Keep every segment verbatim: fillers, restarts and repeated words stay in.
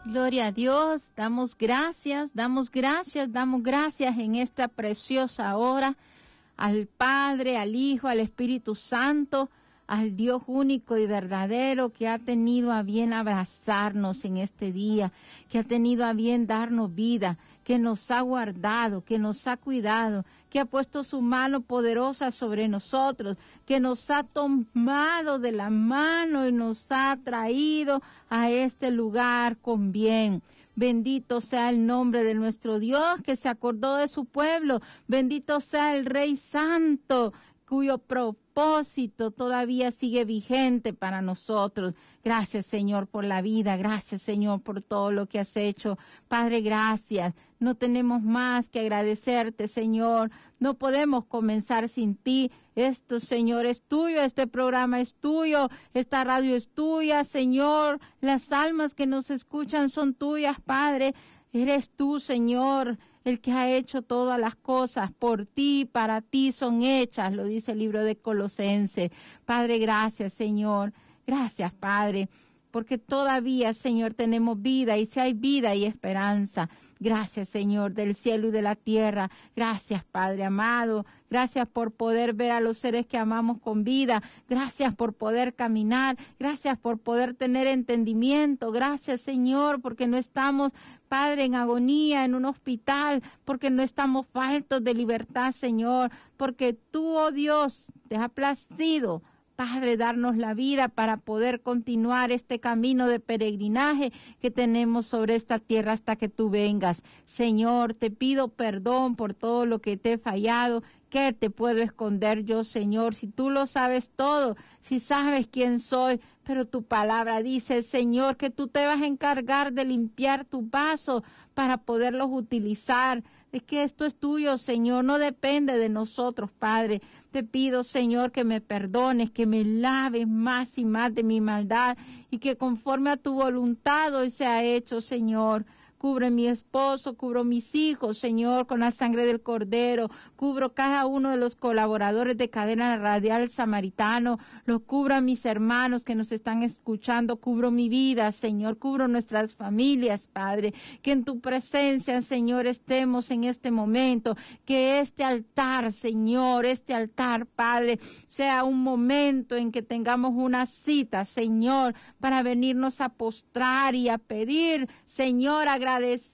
Gloria a Dios, damos gracias, damos gracias, damos gracias en esta preciosa hora al Padre, al Hijo, al Espíritu Santo, al Dios único y verdadero que ha tenido a bien abrazarnos en este día, que ha tenido a bien darnos vida, que nos ha guardado, que nos ha cuidado, que ha puesto su mano poderosa sobre nosotros, que nos ha tomado de la mano y nos ha traído a este lugar con bien. Bendito sea el nombre de nuestro Dios que se acordó de su pueblo. Bendito sea el Rey Santo, cuyo propósito todavía sigue vigente para nosotros. Gracias, Señor, por la vida. Gracias, Señor, por todo lo que has hecho. Padre, gracias. No tenemos más que agradecerte, Señor. No podemos comenzar sin ti. Esto, Señor, es tuyo. Este programa es tuyo. Esta radio es tuya, Señor. Las almas que nos escuchan son tuyas, Padre. Eres tú, Señor, el que ha hecho todas las cosas por ti, para ti son hechas, lo dice el libro de Colosenses. Padre, gracias, Señor. Gracias, Padre, porque todavía, Señor, tenemos vida, y si hay vida hay esperanza. Gracias, Señor, del cielo y de la tierra. Gracias, Padre amado. Gracias por poder ver a los seres que amamos con vida. Gracias por poder caminar. Gracias por poder tener entendimiento. Gracias, Señor, porque no estamos, Padre, en agonía, en un hospital, porque no estamos faltos de libertad, Señor, porque tú, oh Dios, te has placido, Padre, darnos la vida para poder continuar este camino de peregrinaje que tenemos sobre esta tierra hasta que tú vengas. Señor, te pido perdón por todo lo que te he fallado. ¿Qué te puedo esconder yo, Señor? Si tú lo sabes todo, si sabes quién soy, pero tu palabra dice, Señor, que tú te vas a encargar de limpiar tus vasos para poderlos utilizar. Es que esto es tuyo, Señor, no depende de nosotros, Padre. Te pido, Señor, que me perdones, que me laves más y más de mi maldad y que conforme a tu voluntad hoy sea hecho, Señor. Cubre mi esposo, cubro mis hijos, Señor, con la sangre del Cordero. Cubro cada uno de los colaboradores de Cadena Radial Samaritano. Los cubro a mis hermanos que nos están escuchando. Cubro mi vida, Señor. Cubro nuestras familias, Padre. Que en tu presencia, Señor, estemos en este momento. Que este altar, Señor, este altar, Padre, sea un momento en que tengamos una cita, Señor, para venirnos a postrar y a pedir, Señor, agradecer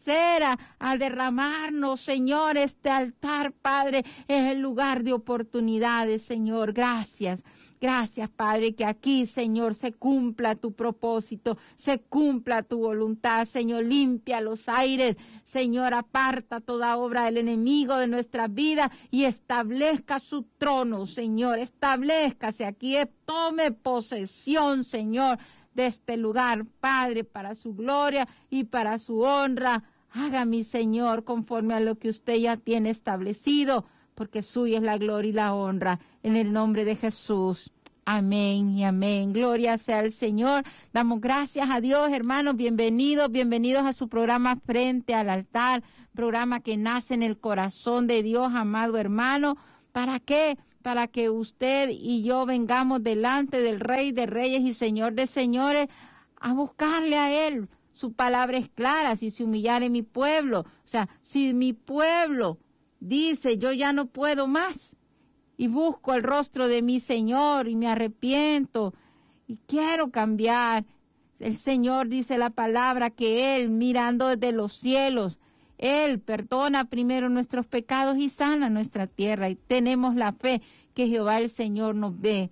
a, a derramarnos, Señor, este altar, Padre, es el lugar de oportunidades, Señor. Gracias. Gracias, Padre, que aquí, Señor, se cumpla tu propósito, se cumpla tu voluntad, Señor. Limpia los aires, Señor, aparta toda obra del enemigo de nuestras vidas y establezca su trono, Señor. Establezcase aquí, tome posesión, Señor, de este lugar, Padre, para su gloria y para su honra. Haga, mi Señor, conforme a lo que usted ya tiene establecido, porque suya es la gloria y la honra, en el nombre de Jesús. Amén y amén. Gloria sea al Señor. Damos gracias a Dios, hermanos. Bienvenidos, bienvenidos a su programa Frente al Altar, programa que nace en el corazón de Dios, amado hermano. ¿Para qué? Para que usted y yo vengamos delante del Rey de Reyes y Señor de Señores a buscarle a Él. Su palabra es clara: si se humillare mi pueblo, o sea, si mi pueblo dice yo ya no puedo más y busco el rostro de mi Señor y me arrepiento y quiero cambiar, el Señor dice la palabra que Él, mirando desde los cielos, Él perdona primero nuestros pecados y sana nuestra tierra, y tenemos la fe que Jehová el Señor nos ve.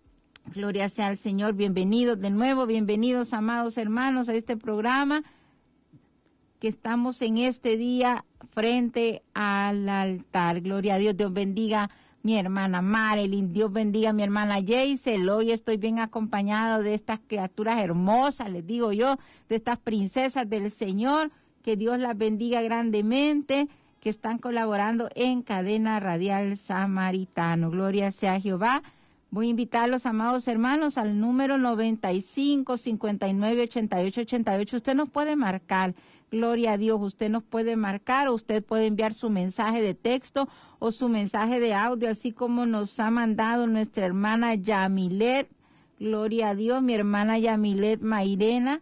Gloria sea al Señor. Bienvenidos de nuevo, bienvenidos, amados hermanos, a este programa que estamos en este día frente al altar. Gloria a Dios. Dios bendiga mi hermana Marilyn, Dios bendiga a mi hermana Jaisel. Hoy estoy bien acompañado de estas criaturas hermosas, les digo yo, de estas princesas del Señor. Que Dios las bendiga grandemente, que están colaborando en Cadena Radial Samaritano. Gloria sea a Jehová. Voy a invitar a los amados hermanos al número noventa y cinco, cincuenta y nueve, ochenta y ocho, ochenta y ocho. Usted nos puede marcar, gloria a Dios, usted nos puede marcar, o usted puede enviar su mensaje de texto o su mensaje de audio, así como nos ha mandado nuestra hermana Yamilet. Gloria a Dios, mi hermana Yamilet Mairena.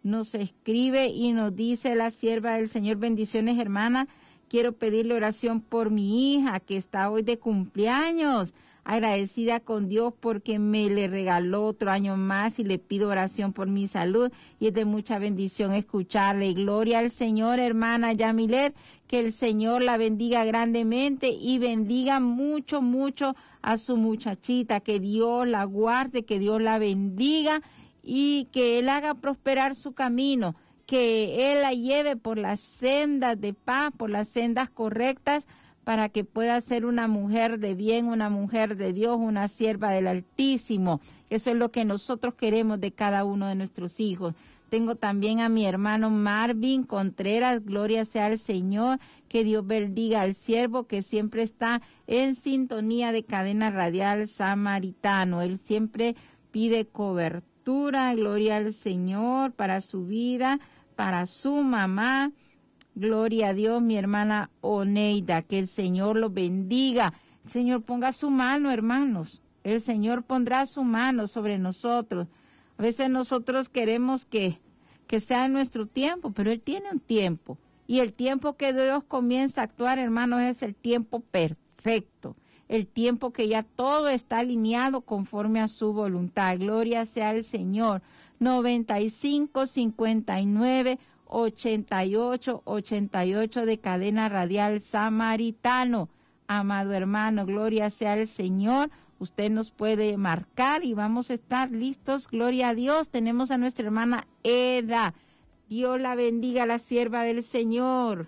nos escribe y nos dice la sierva del Señor, bendiciones hermana, quiero pedirle oración por mi hija que está hoy de cumpleaños, agradecida con Dios porque me le regaló otro año más y le pido oración por mi salud y es de mucha bendición escucharle. Gloria al Señor, hermana Yamilet, que el Señor la bendiga grandemente y bendiga mucho, mucho a su muchachita, que Dios la guarde, que Dios la bendiga y que Él haga prosperar su camino, que Él la lleve por las sendas de paz, por las sendas correctas, para que pueda ser una mujer de bien, una mujer de Dios, una sierva del Altísimo. Eso es lo que nosotros queremos de cada uno de nuestros hijos. Tengo también a mi hermano Marvin Contreras, gloria sea al Señor, que Dios bendiga al siervo que siempre está en sintonía de Cadena Radial Samaritano. Él siempre pide cobertura, gloria al Señor, para su vida, para su mamá. Gloria a Dios, mi hermana Oneida, que el Señor los bendiga. El Señor ponga su mano, hermanos. El Señor pondrá su mano sobre nosotros. A veces nosotros queremos que, que sea en nuestro tiempo, pero Él tiene un tiempo. Y el tiempo que Dios comienza a actuar, hermanos, es el tiempo perfecto. El tiempo que ya todo está alineado conforme a su voluntad. Gloria sea al Señor. noventa y cinco, cincuenta y nueve, ochenta y ocho, ochenta y ocho de Cadena Radial Samaritano. Amado hermano, gloria sea al Señor. Usted nos puede marcar y vamos a estar listos. Gloria a Dios. Tenemos a nuestra hermana Eda. Dios la bendiga, la sierva del Señor.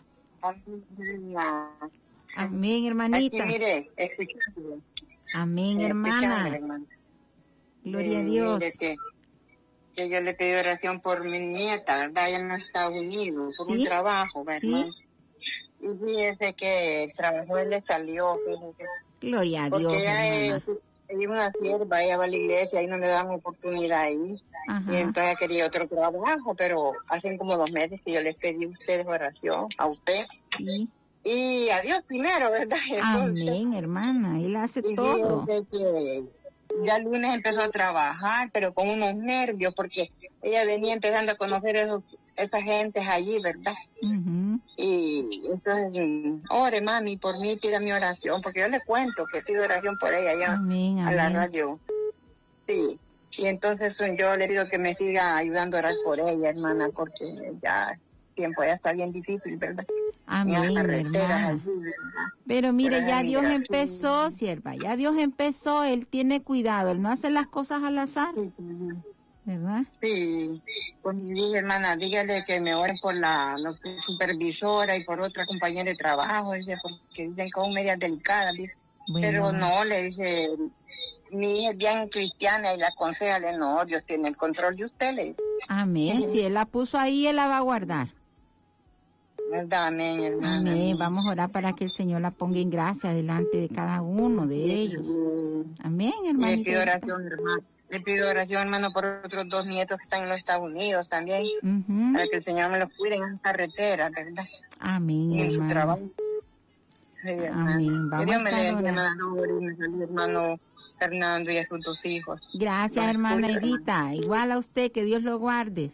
Amén, hermanita. Aquí, mire, escuchando. Amén, hermana. Hermana. Gloria eh, a Dios. Mire que, que yo le pedí oración por mi nieta, ¿verdad? Allá en los Estados Unidos, por ¿Sí? un trabajo, ¿verdad? ¿Sí? Y fíjese que el trabajo le salió, fíjese. Gloria a Porque Dios, ella hermana. es, ella es una sierva, ella va a la iglesia, ahí no le dan oportunidad ahí. Ajá. Y entonces quería otro trabajo, pero hacen como dos meses que yo les pedí a ustedes oración, a usted. Sí. Y a Dios primero, ¿verdad? Entonces, Amén, hermana. Él hace y todo. fíjese que ya el lunes empezó a trabajar, pero con unos nervios, porque ella venía empezando a conocer esos, esas gentes allí, ¿verdad? Uh-huh. Y entonces, ore mami, por mí, pida mi oración, porque yo le cuento que pido oración por ella allá Amén, a la amén. radio. Sí, y entonces yo le pido que me siga ayudando a orar por ella, hermana, porque ya el tiempo ya está bien difícil, ¿verdad? Amén, hermana. Pero mire, ya Dios empezó, sierva, ya Dios empezó, Él tiene cuidado, Él no hace las cosas al azar, ¿verdad? Sí, pues mi vida, hermana, dígale que me oren por la no, supervisora y por otra compañera de trabajo, dice, porque dicen que son medias delicadas, dice. Bueno. Pero no, le dice, mi hija es bien cristiana y la aconseja, le no, Dios tiene el control de usted, le dice. Amén, si Él la puso ahí, Él la va a guardar. ¿Verdad? Amén, hermana. Amén, vamos a orar para que el Señor la ponga en gracia delante de cada uno de ellos. Amén, hermanita. Le pido oración, hermano. Le pido oración, hermano, por otros dos nietos que están en los Estados Unidos también, uh-huh. para que el Señor me los cuide en las carreteras, ¿verdad? Amén, y en hermano. su trabajo. Sí, amén. Vamos Dios a me estar le orando. hermano, hermano Fernando y a sus dos hijos. Gracias, Los hermana escucho, Edita. hermano. Igual a usted, que Dios lo guarde.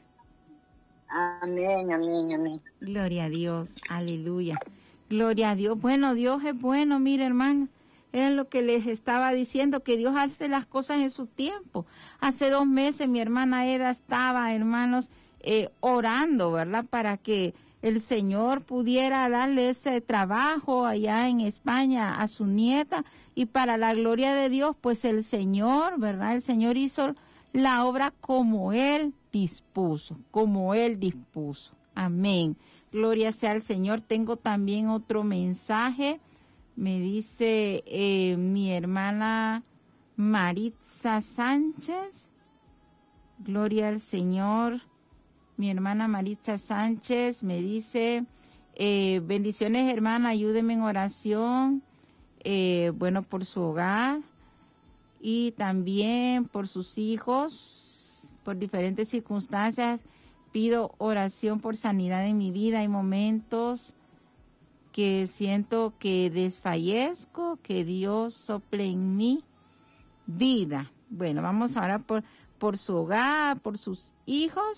Amén, amén, amén. Gloria a Dios, aleluya. Gloria a Dios. Bueno, Dios es bueno, mire, hermano. Es lo que les estaba diciendo, que Dios hace las cosas en su tiempo. Hace dos meses mi hermana Eda estaba, hermanos, eh, orando, ¿verdad? Para que el Señor pudiera darle ese trabajo allá en España a su nieta. Y para la gloria de Dios, pues el Señor, ¿verdad? El Señor hizo la obra como Él dispuso, como Él dispuso. Amén. Gloria sea al Señor. Tengo también otro mensaje. Me dice eh, mi hermana Maritza Sánchez. Gloria al Señor. Mi hermana Maritza Sánchez me dice, eh, bendiciones hermana, ayúdeme en oración, eh, bueno, por su hogar y también por sus hijos, por diferentes circunstancias. Pido oración por sanidad en mi vida. Hay momentos que siento que desfallezco, que Dios sople en mi vida. Bueno, vamos ahora por, por su hogar, por sus hijos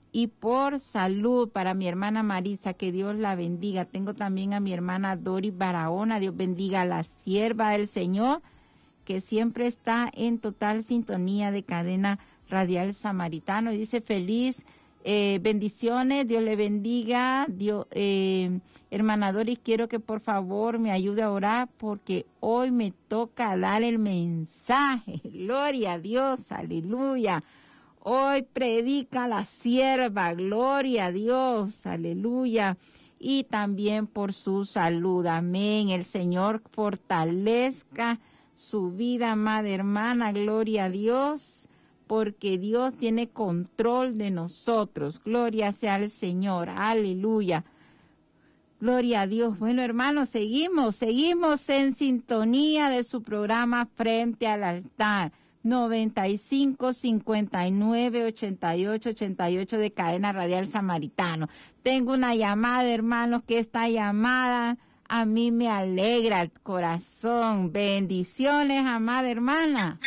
y por salud para mi hermana Marisa, que Dios la bendiga. Tengo también a mi hermana Doris Barahona, Dios bendiga a la sierva del Señor, que siempre está en total sintonía de Cadena Radial Samaritano. Y dice feliz, eh, bendiciones, Dios le bendiga. Dios, eh, hermana Doris, quiero que por favor me ayude a orar porque hoy me toca dar el mensaje. Gloria a Dios, aleluya. Hoy predica la sierva, gloria a Dios, aleluya. Y también por su salud, amén. El Señor fortalezca su vida, amada hermana, gloria a Dios, porque Dios tiene control de nosotros. Gloria sea al Señor, aleluya. Gloria a Dios. Bueno, hermanos, seguimos, seguimos en sintonía de su programa Frente al Altar. noventa y cinco, cincuenta y nueve, ochenta y ocho, ochenta y ocho de Cadena Radial Samaritano. Tengo una llamada, hermanos, que esta llamada a mí me alegra el corazón. Bendiciones, amada hermana.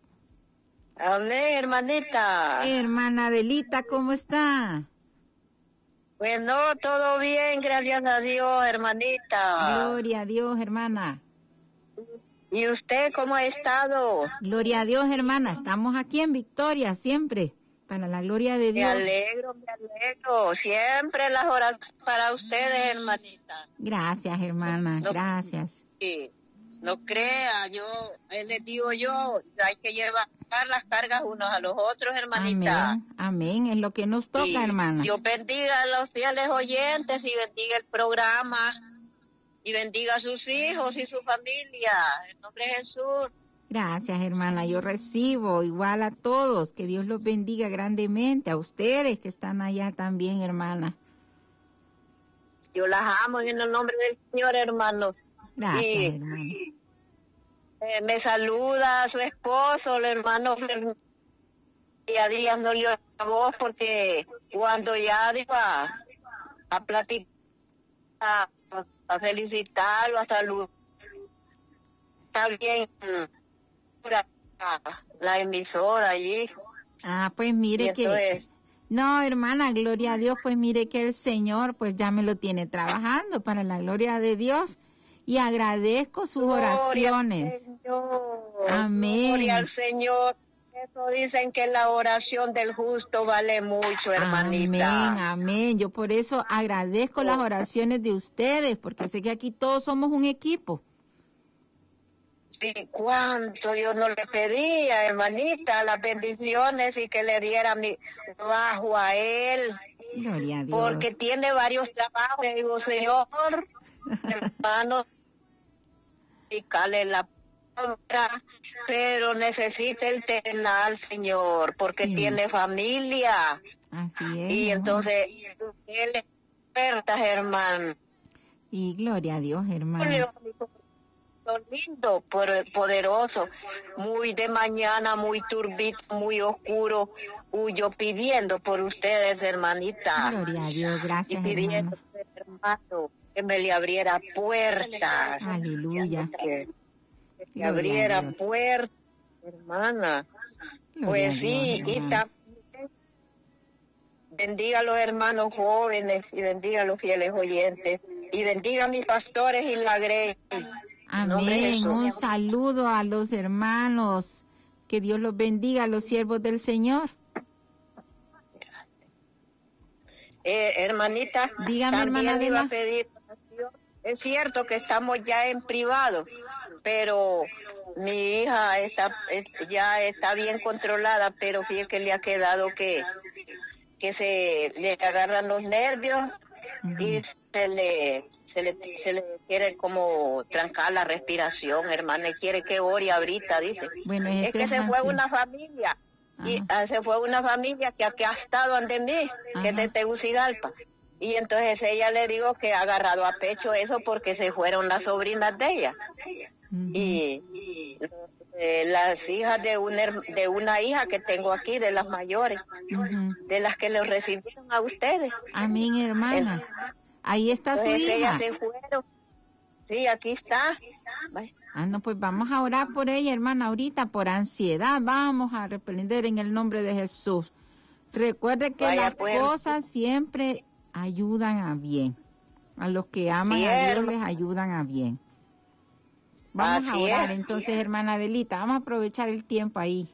Amén, hermanita. Hermana Adelita, ¿cómo está? Bueno, todo bien, gracias a Dios, hermanita. Gloria a Dios, hermana. ¿Y usted cómo ha estado? Gloria a Dios, hermana. Estamos aquí en victoria siempre, para la gloria de Dios. Me alegro, me alegro. Siempre las horas para ustedes, hermanita. Gracias, hermana. No, Gracias. Sí, no crea, yo, eh, les digo yo, hay que llevar las cargas unos a los otros, hermanita. Amén, amén. Es lo que nos toca, Sí, hermana. Dios bendiga a los fieles oyentes y bendiga el programa. Y bendiga a sus hijos y su familia, en nombre de Jesús. Gracias, hermana. Yo recibo igual a todos. Que Dios los bendiga grandemente. A ustedes que están allá también, hermana. Yo las amo en el nombre del Señor, hermano. Gracias, y, hermana. Eh, me saluda a su esposo, el hermano. Y a días no le oigo la voz porque cuando ya digo a, a platicar, a, a felicitarlo, a saludar, está bien la emisora allí. Ah, pues mire que... No, hermana, gloria a Dios, pues mire que el Señor pues ya me lo tiene trabajando para la gloria de Dios y agradezco sus Gloria oraciones. Al Señor. Amén. Gloria al Señor. Eso dicen que la oración del justo vale mucho, hermanita. Amén, amén. Yo por eso agradezco las oraciones de ustedes, porque sé que aquí todos somos un equipo. Sí, cuánto yo no le pedía, hermanita, las bendiciones y que le diera mi trabajo a él. Gloria a Dios. Porque tiene varios trabajos. Le digo, Señor, hermano, explicarle la palabra, pero necesita el terrenal, Señor, porque Sí. tiene familia. Así es. Y amor. entonces, él es experta, hermano. Y gloria a Dios, hermano. Lindo, poderoso, muy de mañana, muy turbito, muy oscuro, huyo pidiendo por ustedes, hermanita. Gloria a Dios, gracias, y pidiendo, hermano, que me le abriera puertas. Aleluya. Que, que Gloria a abriera Dios. puertas, hermana. Gloria Pues a sí, Dios, y hermano. también bendiga a los hermanos jóvenes y bendiga a los fieles oyentes y bendiga a mis pastores y la grey. Amén. Un saludo a los hermanos. Que Dios los bendiga, a los siervos del Señor. Eh, hermanita, Dígame, también hermana iba Adela. a pedir oración. Es cierto que estamos ya en privado, pero mi hija está es- ya está bien controlada, pero fíjese que le ha quedado que que se le agarran los nervios y se le se le se le quiere como trancar la respiración, hermana, y quiere que ore ahorita, dice. Bueno, Es ese que es se fue así. una familia. Y Ajá. ah, se fue una familia que aquí ha estado ante mí, que es de Ajá. Tegucigalpa. Y entonces ella le digo que ha agarrado a pecho eso porque se fueron las sobrinas de ella. Ujú. Y eh, las hijas de una, her- de una hija que tengo aquí, de las mayores, Ujú. de las que los recibieron a ustedes. Amén, hermana. Ahí está su Entonces ellas hija. se fueron. Sí, aquí está. Vaya. Ah, no, pues vamos a orar por ella, hermana, ahorita, por ansiedad. Vamos a reprender en el nombre de Jesús. Recuerde que Vaya, las pues. cosas siempre ayudan a bien. A los que aman Sí, a Dios hermano. les ayudan a bien. Vamos a Así orar es. entonces, hermana Adelita. Vamos a aprovechar el tiempo ahí.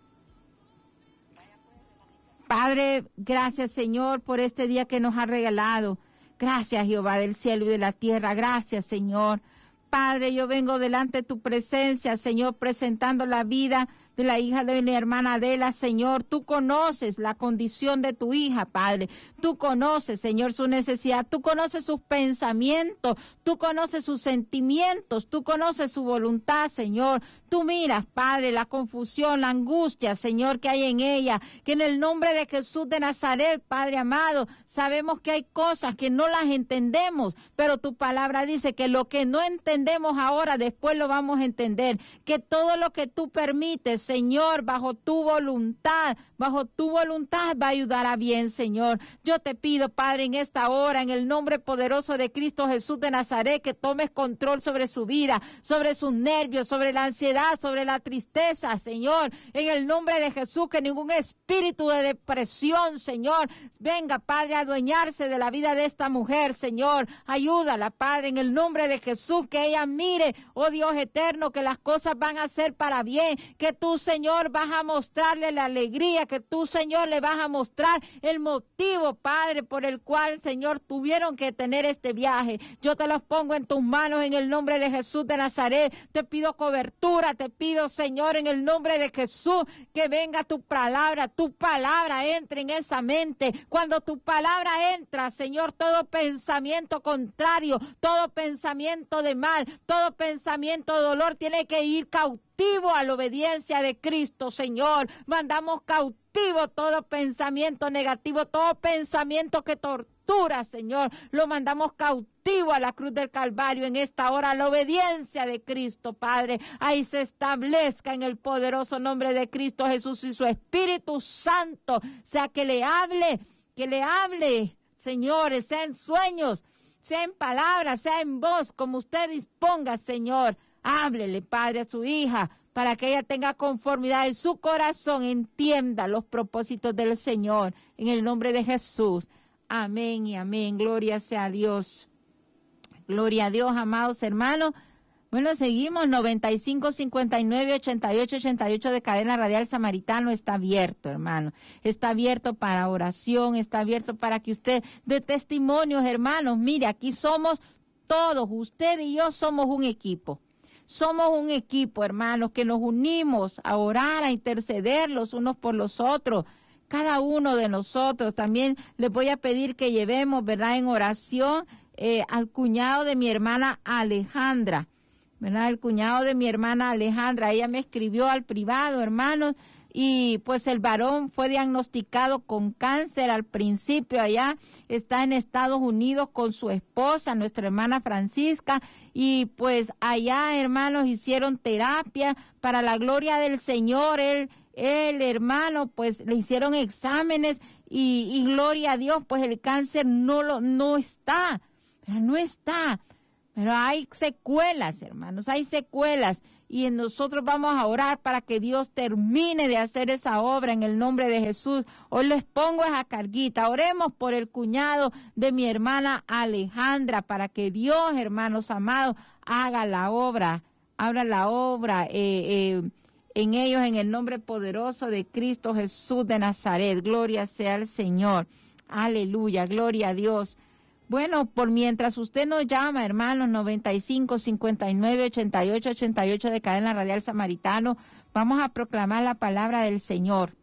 Padre, gracias, Señor, por este día que nos ha regalado. Gracias, Jehová del cielo y de la tierra. Gracias, Señor. Padre, yo vengo delante de tu presencia, Señor, presentando la vida de la hija de mi hermana Adela, Señor. Tú conoces la condición de tu hija, Padre. Tú conoces, Señor, su necesidad. Tú conoces sus pensamientos. Tú conoces sus sentimientos. Tú conoces su voluntad, Señor. Tú miras, Padre, la confusión, la angustia, Señor, que hay en ella. Que en el nombre de Jesús de Nazaret, Padre amado, sabemos que hay cosas que no las entendemos, pero tu palabra dice que lo que no entendemos ahora, después lo vamos a entender. Que todo lo que tú permites, Señor, bajo tu voluntad, bajo tu voluntad va a ayudar a bien, Señor. Yo te pido, Padre, en esta hora, en el nombre poderoso de Cristo Jesús de Nazaret, que tomes control sobre su vida, sobre sus nervios, sobre la ansiedad, sobre la tristeza, Señor. En el nombre de Jesús, que ningún espíritu de depresión, Señor, venga, Padre, a adueñarse de la vida de esta mujer, Señor. Ayúdala, Padre, en el nombre de Jesús, que ella mire, oh Dios eterno, que las cosas van a ser para bien, que tú, Señor, vas a mostrarle la alegría, que tú, Señor, le vas a mostrar el motivo, Padre, por el cual, Señor, tuvieron que tener este viaje. Yo te los pongo en tus manos en el nombre de Jesús de Nazaret. Te pido cobertura, te pido, Señor, en el nombre de Jesús, que venga tu palabra, tu palabra entre en esa mente. Cuando tu palabra entra, Señor, todo pensamiento contrario, todo pensamiento de mal, todo pensamiento de dolor tiene que ir cautivo a la obediencia de Cristo, Señor. Mandamos cautivo todo pensamiento negativo, todo pensamiento que tortura, Señor. Lo mandamos cautivo a la cruz del Calvario en esta hora, la obediencia de Cristo, Padre. Ahí se establezca en el poderoso nombre de Cristo Jesús y su Espíritu Santo, sea que le hable, que le hable, señores, sea en sueños, sea en palabras, sea en voz, como usted disponga, Señor. Háblele, Padre, a su hija, para que ella tenga conformidad en su corazón, entienda los propósitos del Señor, en el nombre de Jesús. Amén y amén. Gloria sea a Dios. Gloria a Dios, amados hermanos. Bueno, seguimos. noventa y cinco, cincuenta y nueve, ochenta y ocho, ochenta y ocho de Cadena Radial Samaritano está abierto, hermano. Está abierto para oración, está abierto para que usted dé testimonios, hermanos. Mire, aquí somos todos, usted y yo somos un equipo. Somos un equipo, hermanos, que nos unimos a orar, a interceder los unos por los otros. Cada uno de nosotros. También les voy a pedir que llevemos, ¿verdad?, en oración eh, al cuñado de mi hermana Alejandra, ¿verdad? El cuñado de mi hermana Alejandra. Ella me escribió al privado, hermanos, y pues el varón fue diagnosticado con cáncer al principio. Allá está en Estados Unidos con su esposa, nuestra hermana Francisca, y pues allá, hermanos, hicieron terapia para la gloria del Señor. Él, el hermano, pues le hicieron exámenes y, y gloria a Dios, pues el cáncer no lo, no está, pero no está. Pero hay secuelas, hermanos, hay secuelas. Y nosotros vamos a orar para que Dios termine de hacer esa obra en el nombre de Jesús. Hoy les pongo esa carguita. Oremos por el cuñado de mi hermana Alejandra para que Dios, hermanos amados, haga la obra, abra la obra eh, eh, en ellos en el nombre poderoso de Cristo Jesús de Nazaret. Gloria sea al Señor. Aleluya, gloria a Dios. Bueno, por mientras usted nos llama, hermanos, noventa y cinco, cincuenta y nueve, ochenta y ocho, ochenta y ocho de Cadena Radial Samaritano, vamos a proclamar la palabra del Señor.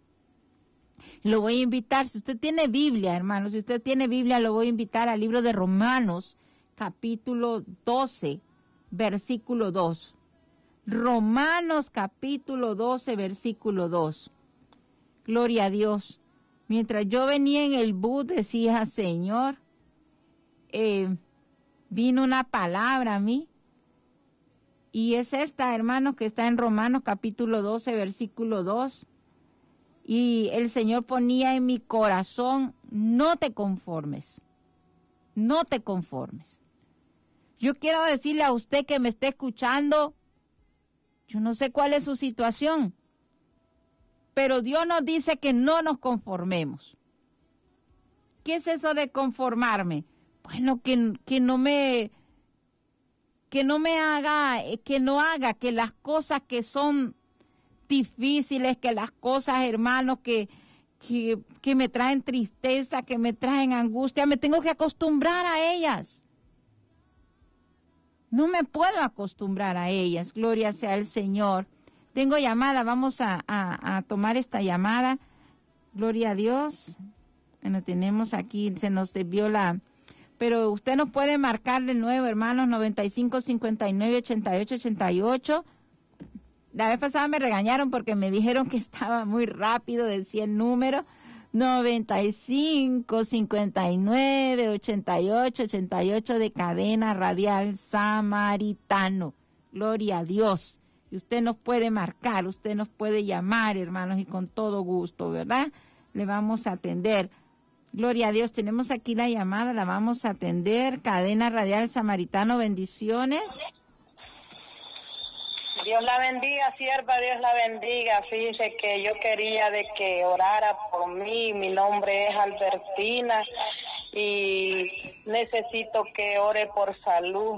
Lo voy a invitar, si usted tiene Biblia, hermanos, si usted tiene Biblia, lo voy a invitar al libro de Romanos, capítulo doce, versículo dos. Romanos, capítulo doce, versículo dos. Gloria a Dios. Mientras yo venía en el bus, decía, Señor, Eh, vino una palabra a mí y es esta, hermanos, que está en Romanos capítulo doce, versículo dos, y el Señor ponía en mi corazón, no te conformes, no te conformes. Yo quiero decirle a usted que me esté escuchando, yo no sé cuál es su situación, pero Dios nos dice que no nos conformemos. ¿Qué es eso de conformarme? Bueno, que, que no me, que no me haga, que no haga que las cosas que son difíciles, que las cosas, hermanos, que, que, que me traen tristeza, que me traen angustia, me tengo que acostumbrar a ellas. No me puedo acostumbrar a ellas, gloria sea al Señor. Tengo llamada, vamos a, a, a tomar esta llamada, gloria a Dios. Bueno, tenemos aquí, se nos desvió la... Pero usted nos puede marcar de nuevo, hermanos, noventa y cinco, cincuenta y nueve, ochenta y ocho, ochenta y ocho. La vez pasada me regañaron porque me dijeron que estaba muy rápido, decía el número. noventa y cinco, cincuenta y nueve, ochenta y ocho, ochenta y ocho de Cadena Radial Samaritano. Gloria a Dios. Y usted nos puede marcar, usted nos puede llamar, hermanos, y con todo gusto, ¿verdad? Le vamos a atender. Gloria a Dios, tenemos aquí la llamada, la vamos a atender. Cadena Radial Samaritano, bendiciones. Dios la bendiga, sierva, Dios la bendiga. Fíjese que yo quería de que orara por mí. Mi nombre es Albertina y necesito que ore por salud.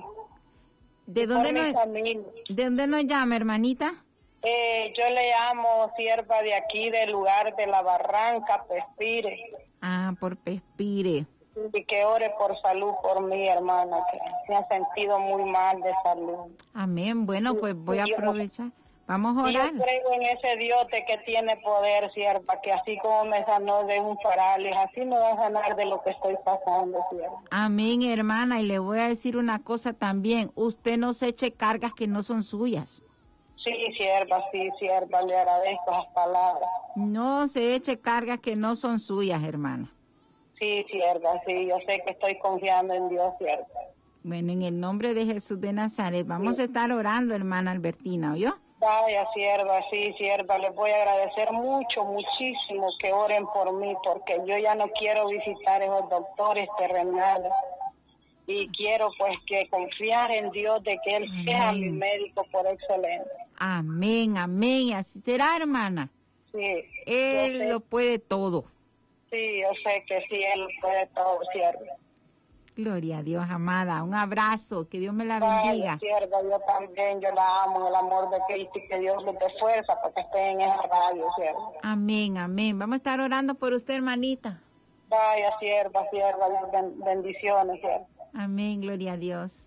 ¿De dónde, nos, ¿De dónde nos llama, hermanita? Eh, yo le llamo sierva de aquí, del lugar de la Barranca, Pespire. Ah, por Pespire. Y que ore por salud por mi hermana, que me ha sentido muy mal de salud. Amén. Bueno, pues voy a aprovechar. Vamos a orar. Yo creo en ese Dios de que tiene poder, sierva, que así como me sanó de un parálisis, así me va a sanar de lo que estoy pasando, sierva. Amén, hermana. Y le voy a decir una cosa también. Usted no se eche cargas que no son suyas. Sí, sierva, sí, sierva, le agradezco esas palabras. No se eche cargas que no son suyas, hermana. Sí, sierva, sí, yo sé que estoy confiando en Dios, sierva. Bueno, en el nombre de Jesús de Nazaret, vamos sí. a estar orando, hermana Albertina, ¿oyó? Vaya, sierva, sí, sierva, les voy a agradecer mucho, muchísimo que oren por mí, porque yo ya no quiero visitar esos doctores terrenales. Y quiero pues que confiar en Dios de que Él amén. Sea mi médico por excelencia. Amén, amén, y así será, hermana. Sí. Él lo puede todo. Sí, yo sé que sí, Él lo puede todo, sierva. Gloria a Dios, amada. Un abrazo, que Dios me la bendiga. Vale, sierva, yo también, yo la amo, el amor de Cristo, y que Dios les dé fuerza para que estén en esa radio, sierva. Amén, amén. Vamos a estar orando por usted, hermanita. Vaya, sierva, sierva, bendiciones, sierva. Amén, gloria a Dios.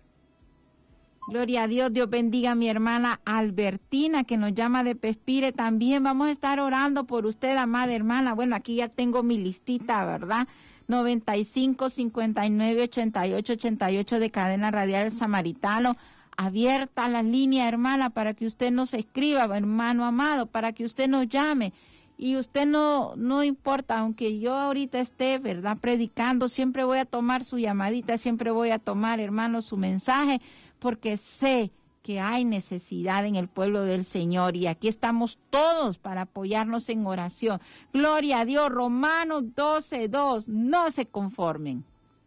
Gloria a Dios, Dios bendiga a mi hermana Albertina, que nos llama de Pespire. También vamos a estar orando por usted, amada hermana. Bueno, aquí ya tengo mi listita, ¿verdad? noventa y cinco, cincuenta y nueve, ochenta y ocho, ochenta y ocho de Cadena Radial Samaritano. Abierta la línea, hermana, para que usted nos escriba, hermano amado, para que usted nos llame. Y usted no, no importa, aunque yo ahorita esté, ¿verdad?, predicando, siempre voy a tomar su llamadita, siempre voy a tomar, hermano, su mensaje, porque sé que hay necesidad en el pueblo del Señor y aquí estamos todos para apoyarnos en oración. Gloria a Dios, Romanos doce, dos, no se conformen.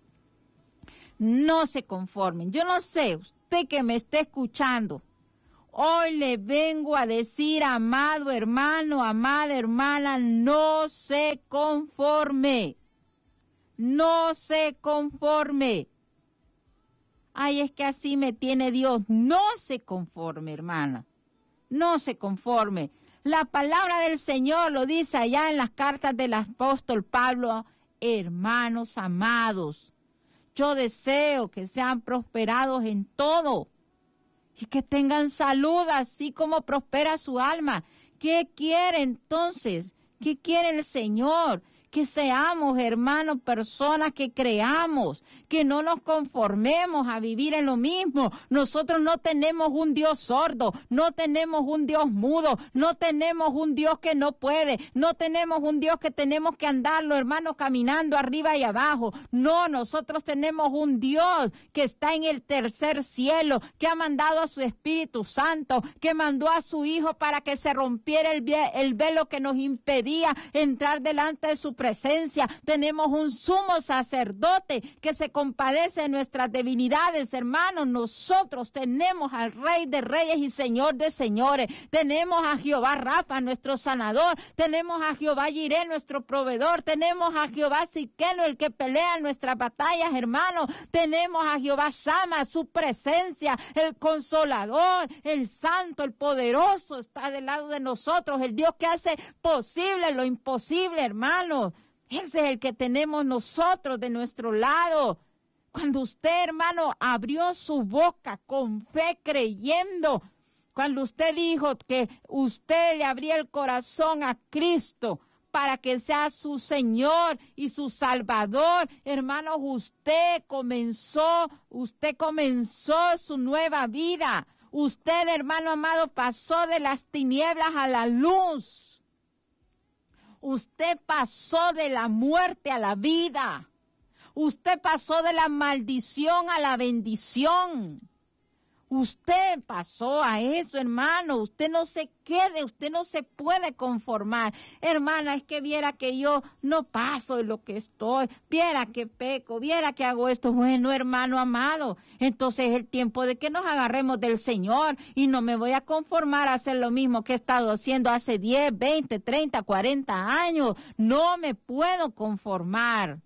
No se conformen. Yo no sé, usted que me esté escuchando, hoy le vengo a decir, amado hermano, amada hermana, no se conforme. No se conforme. Ay, es que así me tiene Dios. No se conforme, hermana. No se conforme. La palabra del Señor lo dice allá en las cartas del apóstol Pablo. Hermanos amados, yo deseo que sean prosperados en todo y que tengan salud así como prospera su alma. ¿Qué quiere entonces? ¿Qué quiere el Señor? Que seamos, hermanos, personas que creamos, que no nos conformemos a vivir en lo mismo. Nosotros no tenemos un Dios sordo, no tenemos un Dios mudo, no tenemos un Dios que no puede, no tenemos un Dios que tenemos que andarlo, hermanos, caminando arriba y abajo. No, nosotros tenemos un Dios que está en el tercer cielo, que ha mandado a su Espíritu Santo, que mandó a su Hijo para que se rompiera el, el velo que nos impedía entrar delante de su presencia. Tenemos un sumo sacerdote que se compadece de nuestras debilidades, hermanos. Nosotros tenemos al Rey de Reyes y Señor de Señores. Tenemos a Jehová Rafa, nuestro sanador. Tenemos a Jehová Jireh, nuestro proveedor. Tenemos a Jehová Siqueno, el que pelea nuestras batallas, hermanos. Tenemos a Jehová Sama, su presencia, el consolador, el santo, el poderoso, está del lado de nosotros, el Dios que hace posible lo imposible, hermanos. Ese es el que tenemos nosotros de nuestro lado. Cuando usted, hermano, abrió su boca con fe, creyendo, cuando usted dijo que usted le abría el corazón a Cristo para que sea su Señor y su Salvador, hermanos, usted comenzó, usted comenzó su nueva vida. Usted, hermano amado, pasó de las tinieblas a la luz. Usted pasó de la muerte a la vida. Usted pasó de la maldición a la bendición. Usted pasó a eso, hermano. Usted no se quede, usted no se puede conformar. Hermana, es que viera que yo no paso de lo que estoy. Viera que peco, viera que hago esto. Bueno, hermano amado, entonces es el tiempo de que nos agarremos del Señor y no me voy a conformar a hacer lo mismo que he estado haciendo hace diez, veinte, treinta, cuarenta años. No me puedo conformar.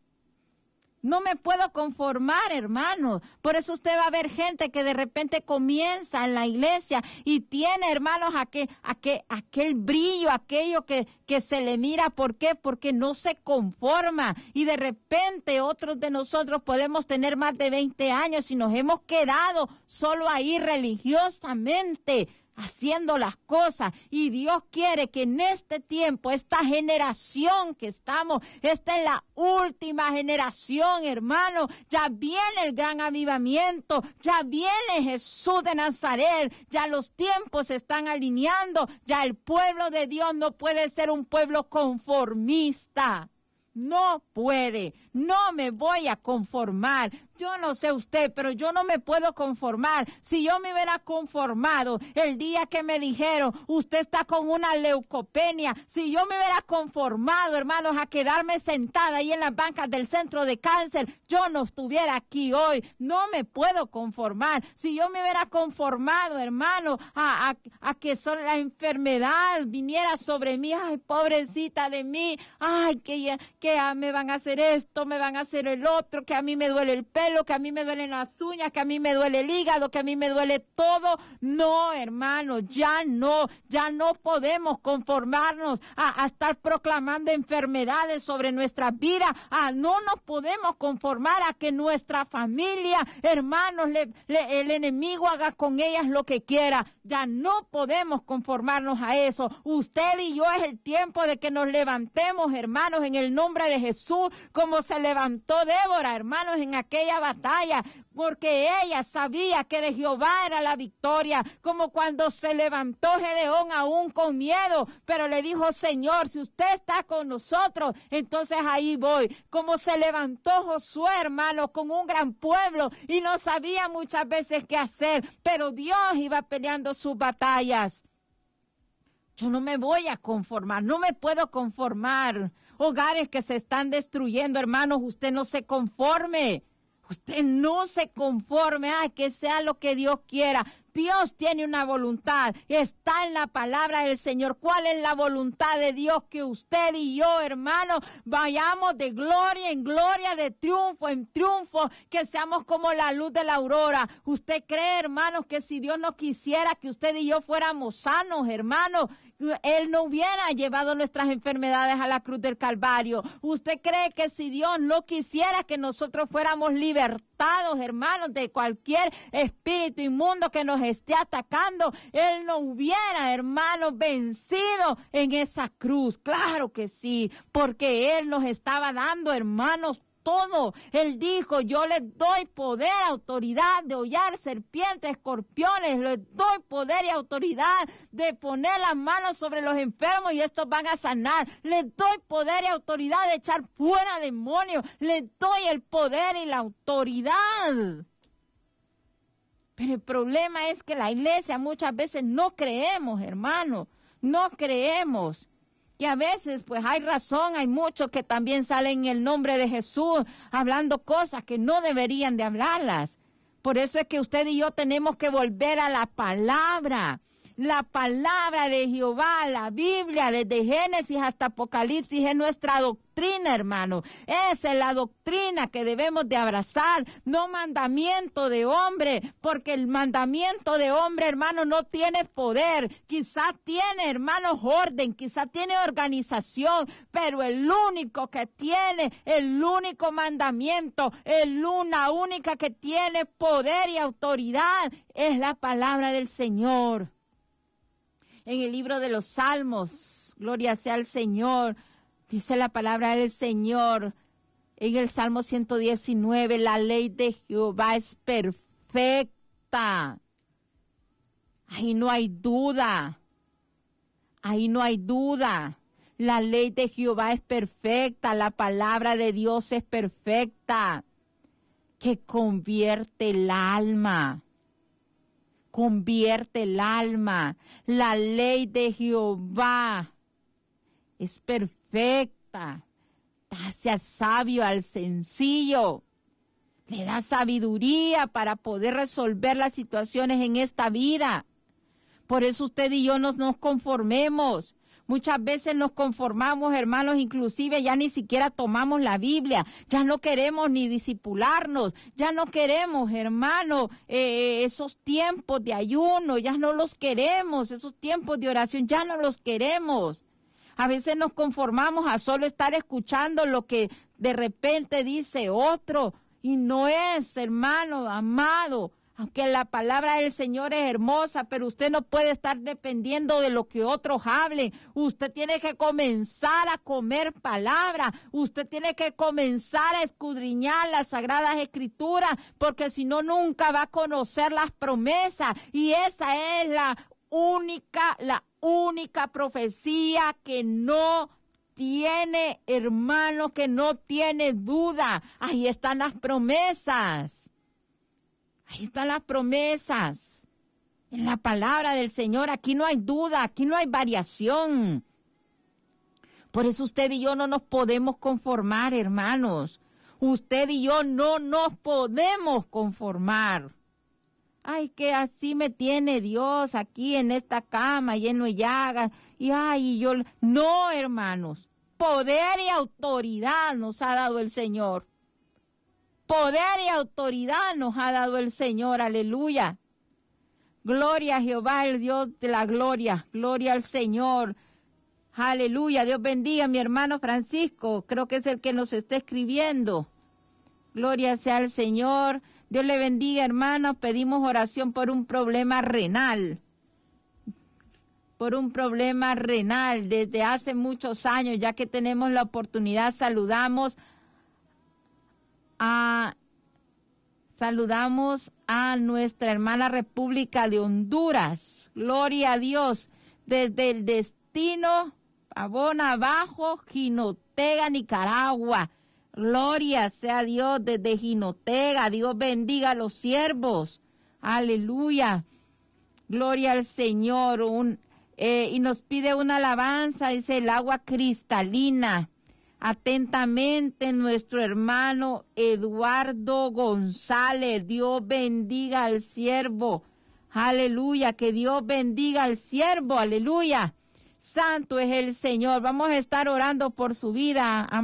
No me puedo conformar, hermanos. Por eso usted va a ver gente que de repente comienza en la iglesia y tiene, hermanos, aquel, aquel, aquel brillo, aquello que, que se le mira. ¿Por qué? Porque no se conforma. Y de repente otros de nosotros podemos tener más de veinte años y nos hemos quedado solo ahí religiosamente, haciendo las cosas, y Dios quiere que en este tiempo, esta generación que estamos, esta es la última generación, hermano, ya viene el gran avivamiento, ya viene Jesús de Nazaret, ya los tiempos se están alineando, ya el pueblo de Dios no puede ser un pueblo conformista. No puede, no me voy a conformar. Yo no sé usted, pero yo no me puedo conformar. Si yo me hubiera conformado el día que me dijeron, usted está con una leucopenia, si yo me hubiera conformado, hermanos, a quedarme sentada ahí en las bancas del centro de cáncer, yo no estuviera aquí hoy. No me puedo conformar. Si yo me hubiera conformado, hermano, a, a, a que son la enfermedad viniera sobre mí, ay, pobrecita de mí, ay, que, que ah, me van a hacer esto, me van a hacer el otro, que a mí me duele el pelo, que a mí me duelen las uñas, que a mí me duele el hígado, que a mí me duele todo. No, hermano, ya no, ya no podemos conformarnos a, a estar proclamando enfermedades sobre nuestra vida. Ah, no nos podemos conformar a que nuestra familia, hermanos, le, le, el enemigo haga con ellas lo que quiera. Ya no podemos conformarnos a eso. Usted y yo es el tiempo de que nos levantemos, hermanos, en el nombre de Jesús, como se levantó Débora, hermanos, en aquella batalla, porque ella sabía que de Jehová era la victoria, como cuando se levantó Gedeón aún con miedo, pero le dijo, Señor, si usted está con nosotros, entonces ahí voy. Como se levantó Josué, hermano, con un gran pueblo y no sabía muchas veces qué hacer, pero Dios iba peleando sus batallas. Yo no me voy a conformar, no me puedo conformar. Hogares que se están destruyendo, hermanos, usted no se conforme. Usted no se conforme a que sea lo que Dios quiera. Dios tiene una voluntad, está en la palabra del Señor. ¿Cuál es la voluntad de Dios? Que usted y yo, hermano, vayamos de gloria en gloria, de triunfo en triunfo, que seamos como la luz de la aurora. ¿Usted cree, hermanos, que si Dios no quisiera que usted y yo fuéramos sanos, hermanos, Él no hubiera llevado nuestras enfermedades a la cruz del Calvario? ¿Usted cree que si Dios no quisiera que nosotros fuéramos libertados, hermanos, de cualquier espíritu inmundo que nos esté atacando, Él no hubiera, hermanos, vencido en esa cruz? Claro que sí, porque Él nos estaba dando, hermanos, todo. Él dijo, yo les doy poder, autoridad de hollar serpientes, escorpiones, les doy poder y autoridad de poner las manos sobre los enfermos y estos van a sanar. Les doy poder y autoridad de echar fuera demonios. Les doy el poder y la autoridad. Pero el problema es que la iglesia muchas veces no creemos, hermano, no creemos. que a veces pues hay razón, hay muchos que también salen en el nombre de Jesús hablando cosas que no deberían de hablarlas. Por eso es que usted y yo tenemos que volver a la palabra. La palabra de Jehová, la Biblia, desde Génesis hasta Apocalipsis, es nuestra doctrina, hermano. Esa es la doctrina que debemos de abrazar, no mandamiento de hombre, porque el mandamiento de hombre, hermano, no tiene poder. Quizás tiene, hermanos, orden, quizás tiene organización, pero el único que tiene, el único mandamiento, el una única que tiene poder y autoridad es la palabra del Señor. En el libro de los Salmos, gloria sea al Señor, dice la palabra del Señor, en el Salmo ciento diecinueve, la ley de Jehová es perfecta. Ahí no hay duda, ahí no hay duda. La ley de Jehová es perfecta, la palabra de Dios es perfecta, que convierte el alma. Convierte el alma. La ley de Jehová es perfecta. Hace sabio al sencillo. Le da sabiduría para poder resolver las situaciones en esta vida. Por eso usted y yo no nos conformemos. Muchas veces nos conformamos, hermanos, inclusive ya ni siquiera tomamos la Biblia, ya no queremos ni discipularnos, ya no queremos, hermanos, eh, esos tiempos de ayuno, ya no los queremos, esos tiempos de oración, ya no los queremos. A veces nos conformamos a solo estar escuchando lo que de repente dice otro, y no es, hermano, amado. Aunque la palabra del Señor es hermosa, pero usted no puede estar dependiendo de lo que otros hablen. Usted tiene que comenzar a comer palabra. Usted tiene que comenzar a escudriñar las Sagradas Escrituras, porque si no, nunca va a conocer las promesas. Y esa es la única, la única profecía que no tiene, hermano, que no tiene duda. Ahí están las promesas. Ahí están las promesas. En la palabra del Señor, aquí no hay duda, aquí no hay variación. Por eso usted y yo no nos podemos conformar, hermanos. Usted y yo no nos podemos conformar. Ay, que así me tiene Dios aquí en esta cama lleno de llagas. Y ay, yo... No, hermanos. Poder y autoridad nos ha dado el Señor. Poder y autoridad nos ha dado el Señor, aleluya. Gloria a Jehová, el Dios de la gloria, gloria al Señor, aleluya. Dios bendiga a mi hermano Francisco, creo que es el que nos está escribiendo. Gloria sea al Señor, Dios le bendiga, hermanos. Pedimos oración por un problema renal, por un problema renal desde hace muchos años, ya que tenemos la oportunidad, saludamos A, saludamos a nuestra hermana República de Honduras. Gloria a Dios. Desde el destino, Pavón abajo, Jinotega, Nicaragua. Gloria sea Dios desde Jinotega. Dios bendiga a los siervos. Aleluya. Gloria al Señor. Un, eh, y nos pide una alabanza, dice el agua cristalina. Atentamente nuestro hermano Eduardo González. Dios bendiga al siervo. Aleluya. Que Dios bendiga al siervo. Aleluya. Santo es el Señor. Vamos a estar orando por su vida.